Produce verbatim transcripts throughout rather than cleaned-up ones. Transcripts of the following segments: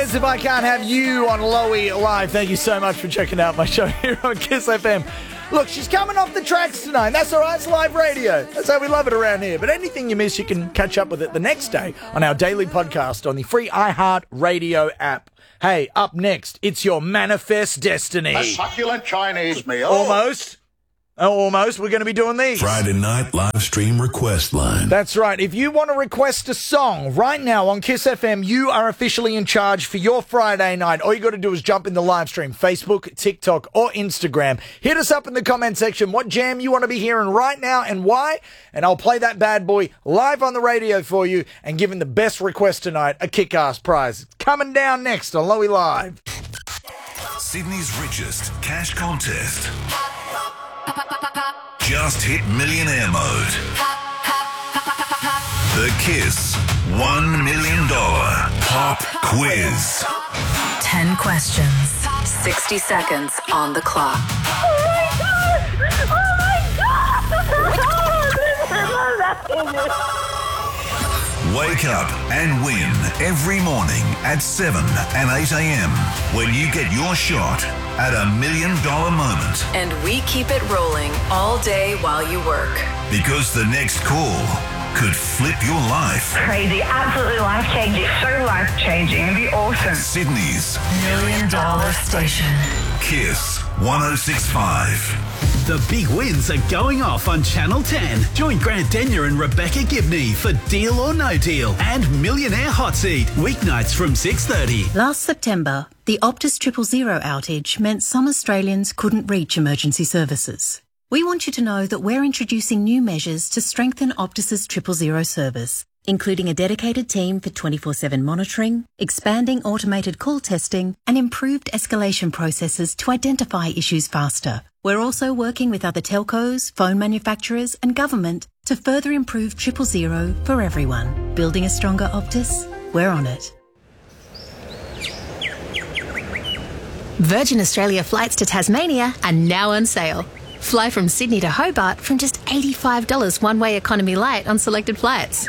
As if I can't have you on Lowy Live. Thank you so much for checking out my show here on Kiss F M. Look, she's coming off the tracks tonight. That's all right. It's live radio. That's how we love it around here. But anything you miss, you can catch up with it the next day on our daily podcast on the free iHeart Radio app. Hey, up next, it's your Manifest Destiny. A succulent Chinese meal. Almost. Oh, almost. We're going to be doing these. Friday night live stream request line. That's right. If you want to request a song right now on Kiss F M, you are officially in charge for your Friday night. All you got to do is jump in the live stream, Facebook, TikTok, or Instagram. Hit us up in the comment section what jam you want to be hearing right now and why, and I'll play that bad boy live on the radio for you and give him the best request tonight, a kick-ass prize. Coming down next on Lowy Live. Sydney's richest cash contest. Just hit millionaire mode. The Kiss one million dollars Pop Quiz. ten questions, sixty seconds on the clock. Oh my God! Oh my God! Wake up and win every morning at seven and eight a.m. when you get your shot at a million dollar moment. And we keep it rolling all day while you work. Because the next call could flip your life. Crazy, absolutely life-changing, so life-changing. It'd be awesome. Sydney's Million Dollar Station. Kiss one oh six point five. The big wins are going off on Channel ten. Join Grant Denyer and Rebecca Gibney for Deal or No Deal and Millionaire Hot Seat, weeknights from six thirty. Last September, the Optus Triple Zero outage meant some Australians couldn't reach emergency services. We want you to know that we're introducing new measures to strengthen Optus's Triple Zero service, including a dedicated team for twenty-four seven monitoring, expanding automated call testing, and improved escalation processes to identify issues faster. We're also working with other telcos, phone manufacturers, and government to further improve Triple Zero for everyone. Building a stronger Optus? We're on it. Virgin Australia flights to Tasmania are now on sale. Fly from Sydney to Hobart from just eighty-five dollars one-way economy light on selected flights.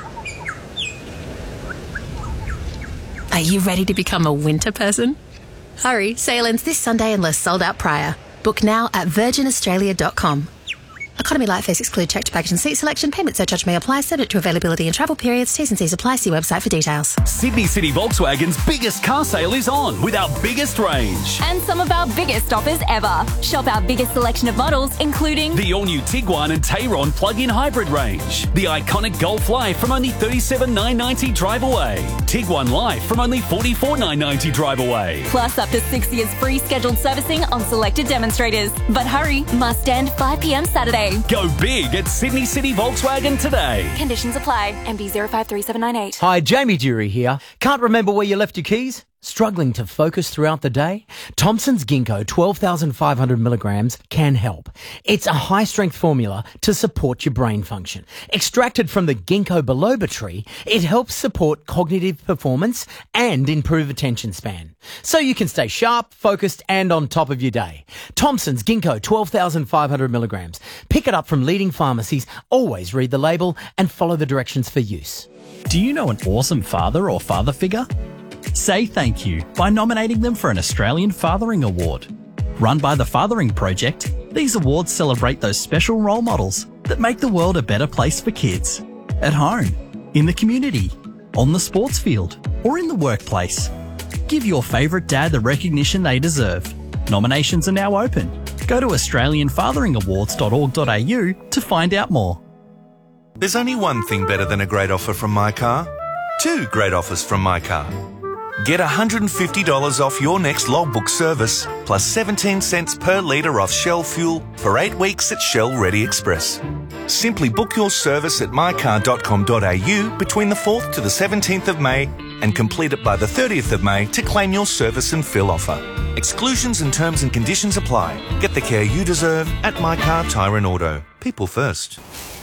Are you ready to become a winter person? Hurry, sale ends this Sunday unless sold out prior. Book now at virgin australia dot com. Economy light fares exclude checked baggage and seat selection. Payment surcharge may apply, subject to availability and travel periods. T's and C's apply. See website for details. Sydney City Volkswagen's biggest car sale is on with our biggest range. And some of our biggest offers ever. Shop our biggest selection of models, including the all-new Tiguan and Tayron plug-in hybrid range. The iconic Golf Life from only thirty-seven thousand nine hundred ninety drive away. Tiguan Life from only forty-four thousand nine hundred ninety drive away. Plus up to six years free scheduled servicing on selected demonstrators. But hurry, must end five p.m. Saturday. Go big at Sydney City Volkswagen today. Conditions apply. M B zero five three seven nine eight. Hi, Jamie Dury here. Can't remember where you left your keys? Struggling to focus throughout the day? Thompson's Ginkgo twelve thousand five hundred milligrams can help. It's a high-strength formula to support your brain function. Extracted from the ginkgo biloba tree, it helps support cognitive performance and improve attention span. So you can stay sharp, focused, and on top of your day. Thompson's Ginkgo twelve thousand five hundred milligrams. Pick it up from leading pharmacies. Always read the label and follow the directions for use. Do you know an awesome father or father figure? Say thank you by nominating them for an Australian Fathering Award. Run by the Fathering Project, these awards celebrate those special role models that make the world a better place for kids. At home, in the community, on the sports field, or in the workplace. Give your favourite dad the recognition they deserve. Nominations are now open. Go to australian fathering awards dot org dot a u to find out more. There's only one thing better than a great offer from My Car. Two great offers from My Car. Get one hundred fifty dollars off your next logbook service, plus seventeen cents per litre off Shell fuel for eight weeks at Shell Ready Express. Simply book your service at my car dot com dot a u between the fourth to the seventeenth of May and complete it by the thirtieth of May to claim your service and fill offer. Exclusions and terms and conditions apply. Get the care you deserve at My Car Tyre and Auto. People first.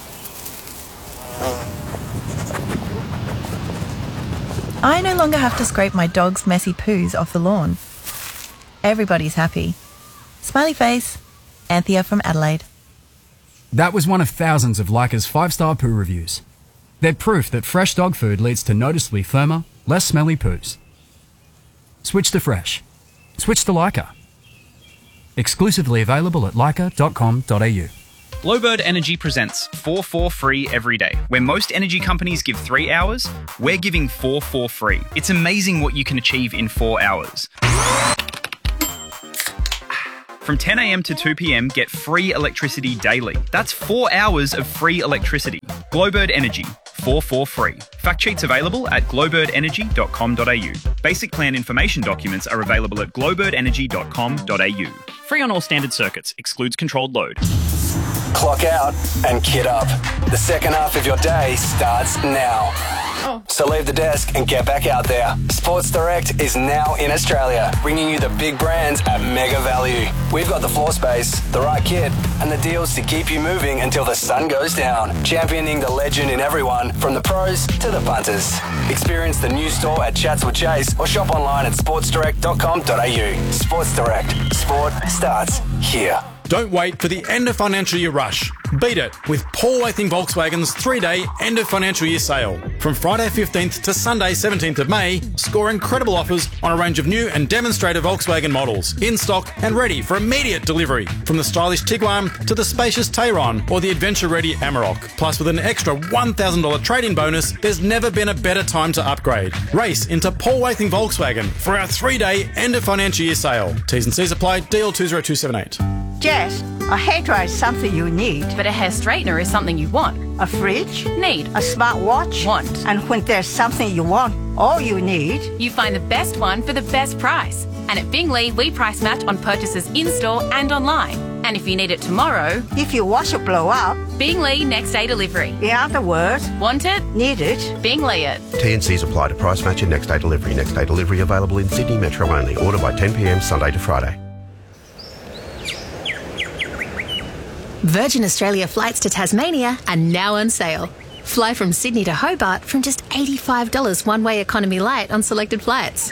I no longer have to scrape my dog's messy poos off the lawn. Everybody's happy. Smiley face. Anthea from Adelaide. That was one of thousands of Leica's five-star poo reviews. They're proof that fresh dog food leads to noticeably firmer, less smelly poos. Switch to fresh. Switch to Leica. Exclusively available at leica dot com dot a u. Glowbird Energy presents four four free every day. Where most energy companies give three hours, we're giving four four free. It's amazing what you can achieve in four hours. From ten a m to two p m, get free electricity daily. That's four hours of free electricity. Glowbird Energy, four four free. Fact sheets available at glowbird energy dot com dot a u. Basic plan information documents are available at glowbird energy dot com dot a u. Free on all standard circuits, excludes controlled load. Clock out and kit up. The second half of your day starts now. Oh. So leave the desk and get back out there. Sports Direct is now in Australia, bringing you the big brands at mega value. We've got the floor space, the right kit, and the deals to keep you moving until the sun goes down. Championing the legend in everyone, from the pros to the punters. Experience the new store at Chatswood Chase or shop online at sports direct dot com dot a u. Sports Direct. Sport starts here. Don't wait for the end of financial year rush. Beat it with Paul Lathing Volkswagen's three-day end of financial year sale. From Friday fifteenth to Sunday seventeenth of May, score incredible offers on a range of new and demonstrator Volkswagen models, in stock and ready for immediate delivery. From the stylish Tiguan to the spacious Tayron or the adventure-ready Amarok. Plus, with an extra one thousand dollars trade-in bonus, there's never been a better time to upgrade. Race into Paul Lathing Volkswagen for our three-day end of financial year sale. T's and C's apply. D L two zero two seven eight. Jess, a hairdryer is something you need. But a hair straightener is something you want. A fridge? Need. A smartwatch? Want. And when there's something you want, all you need... You find the best one for the best price. And at Bingley, we price match on purchases in-store and online. And if you need it tomorrow... If your washer blow up... Bingley next day delivery. In other words... Want it? Need it? Bingley it. T and C's apply to price match and next day delivery. Next day delivery available in Sydney Metro only. Order by ten p m Sunday to Friday. Virgin Australia flights to Tasmania are now on sale. Fly from Sydney to Hobart from just eighty-five dollars one-way economy light on selected flights.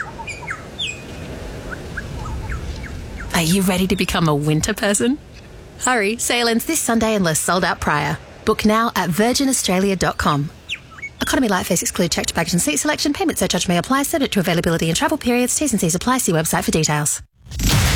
Are you ready to become a winter person? Hurry, sale ends this Sunday unless sold out prior. Book now at virgin australia dot com. Economy light fares exclude checked baggage and seat selection. Payment surcharge may apply, subject to availability and travel periods. T's and C's apply. See website for details.